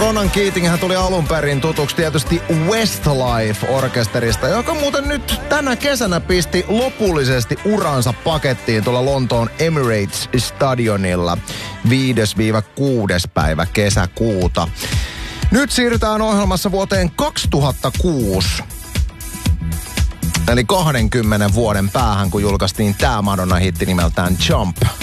Ronan Keatinghän tuli alun perin tutuksi tietysti Westlife-orkesterista, joka muuten nyt tänä kesänä pisti lopullisesti uransa pakettiin tuolla Lontoon Emirates-stadionilla 5-6. päivä kesäkuuta. Nyt siirrytään ohjelmassa vuoteen 2006. Eli 20 vuoden päähän, kun julkaistiin tää Madonna-hitti nimeltään Jump.